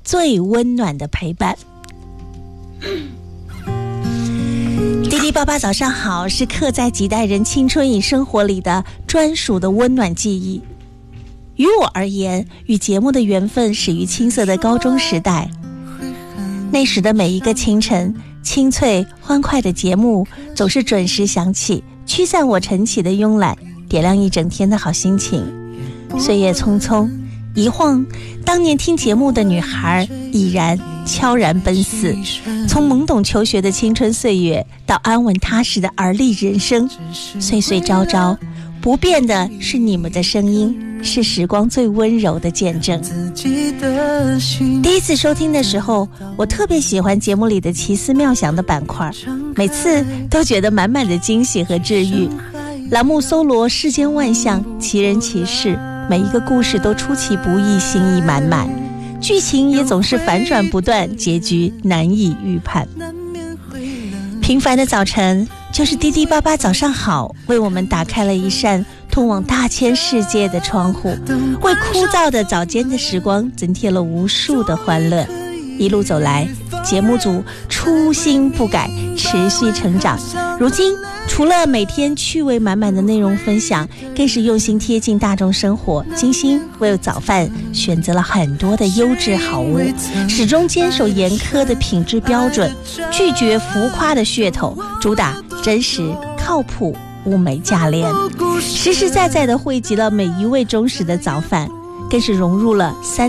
最温暖的陪伴。滴滴爸爸早上好，是刻在几代人青春与生活里的专属的温暖记忆。于我而言，与节目的缘分始于青涩的高中时代。那时的每一个清晨，清脆欢快的节目总是准时响起，驱散我晨起的慵懒，点亮一整天的好心情。岁月匆匆，一晃，当年听节目的女孩已然悄然奔四，从懵懂求学的青春岁月到安稳踏实的而立人生，岁岁朝朝，不变的是你们的声音，是时光最温柔的见证。第一次收听的时候，我特别喜欢节目里的奇思妙想的板块，每次都觉得满满的惊喜和治愈。栏目搜罗世间万象，奇人奇事，每一个故事都出其不意，心意满满，剧情也总是反转不断，结局难以预判。平凡的早晨，就是滴滴爸爸早上好为我们打开了一扇通往大千世界的窗户，为枯燥的早间的时光增添了无数的欢乐。一路走来，节目组初心不改，持续成长。如今除了每天趣味满满的内容分享，更是用心贴近大众生活，精心为早饭选择了很多的优质好物，始终坚守严苛的品质标准，拒绝浮夸的噱头，主打真实靠谱，物美价廉，实实在在地汇集了每一位忠实的早饭，更是融入了